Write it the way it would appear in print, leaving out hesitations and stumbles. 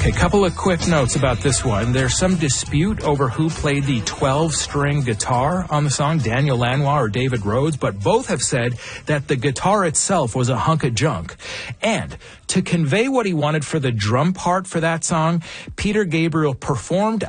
A couple of quick notes about this one. There's some dispute over who played the 12-string guitar on the song, Daniel Lanois or David Rhodes, but both have said that the guitar itself was a hunk of junk. And to convey what he wanted for the drum part for that song, Peter Gabriel performed